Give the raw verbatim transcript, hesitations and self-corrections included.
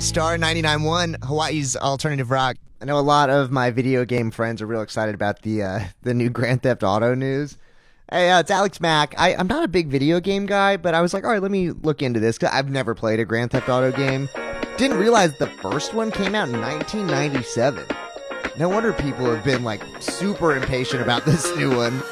Star ninety-nine point one, Hawaii's alternative rock. I know a lot of my video game friends are real excited about the uh, the new Grand Theft Auto news. Hey, uh, it's Alex Mack. I, I'm not a big video game guy, but I was like, all right, let me look into this, because I've never played a Grand Theft Auto game. Didn't realize the first one came out in nineteen ninety-seven. No wonder people have been, like, super impatient about this new one.